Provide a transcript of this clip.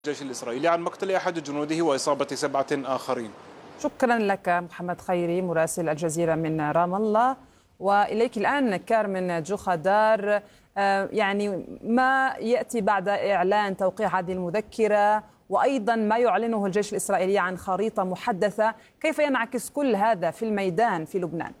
الجيش الإسرائيلي عن مقتل أحد جنوده وإصابة 7 آخرين. شكرا لك محمد خيري مراسل الجزيرة من رام الله. وإليك الآن كارمن جوخدار، يعني ما يأتي بعد إعلان توقيع هذه المذكرة وأيضا ما يعلنه الجيش الإسرائيلي عن خريطة محدثة، كيف ينعكس كل هذا في الميدان في لبنان؟